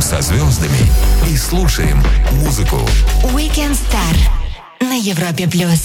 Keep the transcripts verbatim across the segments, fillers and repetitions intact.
со звездами и слушаем музыку. Weekend Star на Европе плюс.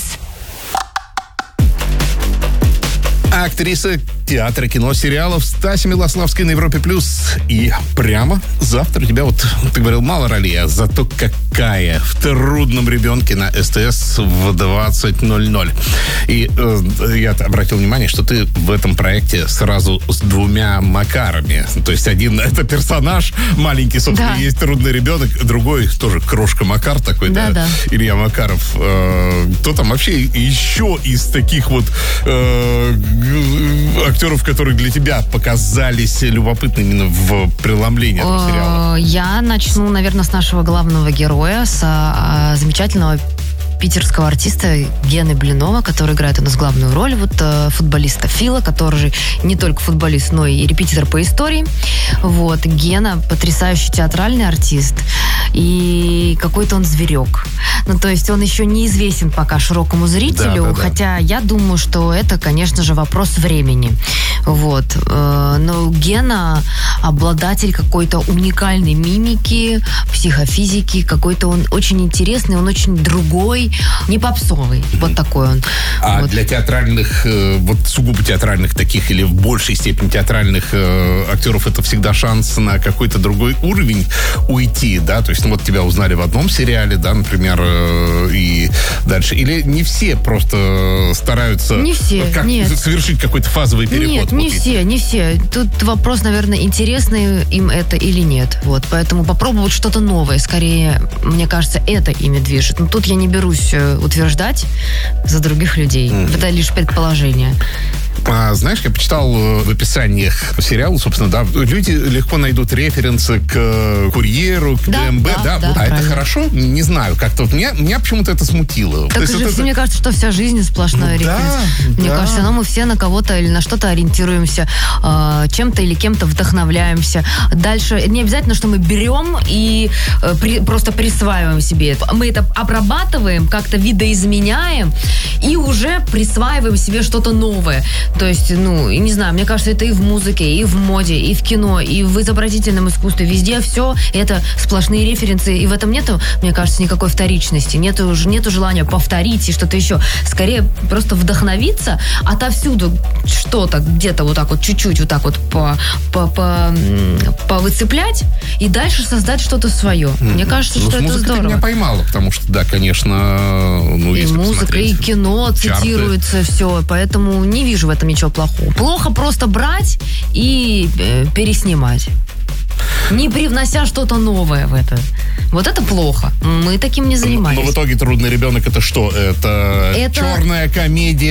Актриса театра, кино, сериалов Стася Милославская на Европе плюс. И прямо завтра у тебя, вот ты говорил, мало ролей, а зато какая в «Трудном ребенке» на СТС в двадцать ноль ноль. И э, я обратил внимание, что ты в этом проекте сразу с двумя Макарами. То есть один это персонаж маленький, собственно, да. Есть «Трудный ребенок», другой тоже крошка Макар такой, да, да, да. Илья Макаров. Э, кто там вообще еще из таких вот э, актеров, которые для тебя показались любопытными именно в преломлении этого сериала? Я начну, наверное, с нашего главного героя, с а, замечательного питерского артиста Гены Блинова, который играет у нас главную роль, вот э, футболиста Фила, который же не только футболист, но и репетитор по истории. Вот. Гена потрясающий театральный артист, и какой-то он зверек. Ну, то есть он еще неизвестен пока широкому зрителю, да, да, да. Хотя я думаю, что это, конечно же, вопрос времени. Вот. Но Гена обладатель какой-то уникальной мимики, психофизики, какой-то он очень интересный, он очень другой, не попсовый. Mm-hmm. Вот такой он. А вот. Для театральных, вот сугубо театральных таких или в большей степени театральных э, актеров это всегда шанс на какой-то другой уровень уйти, да? То есть, ну, вот тебя узнали в одном сериале, да, например, э, и дальше. Или не все просто стараются не все, как, нет. совершить какой-то фазовый переход? Нет, не все, не все. Тут вопрос, наверное, интересно им это или нет. Вот, поэтому попробовать что-то новое. Скорее, мне кажется, это ими движет. Но тут я не берусь утверждать за других людей. Mm-hmm. Это лишь предположение. А, знаешь, я почитал в описаниях сериала, собственно, да, люди легко найдут референсы к «Курьеру», к да, ДМБ, да, да, да, вот, а правильно. это хорошо? Не знаю, как-то вот меня, меня почему-то это смутило. Так же, это... мне кажется, что вся жизнь сплошной ну, референс. Да, мне да. кажется, ну, мы все на кого-то или на что-то ориентируемся, э, чем-то или кем-то вдохновляемся. Дальше не обязательно, что мы берем и э, при, просто присваиваем себе это. Мы это обрабатываем, как-то видоизменяем и уже присваиваем себе что-то новое. То есть, ну, не знаю, мне кажется, это и в музыке, и в моде, и в кино, и в изобразительном искусстве. Везде все это сплошные референсы. И в этом нету, мне кажется, никакой вторичности. Нету, нету желания повторить и что-то еще. Скорее, просто вдохновиться отовсюду что-то где-то вот так вот чуть-чуть вот так вот по, по, по, повыцеплять и дальше создать что-то свое. Mm-hmm. Мне кажется, ну, что это здорово. Ты меня поймала, потому что, да, конечно, ну, и музыка, и кино чарты. Цитируется все, поэтому не вижу в этом ничего плохого. Плохо просто брать и э, переснимать, не привнося что-то новое в это. Вот это плохо. Мы таким не занимались. Но, но в итоге «Трудный ребенок» это что? Это, это... черная комедия.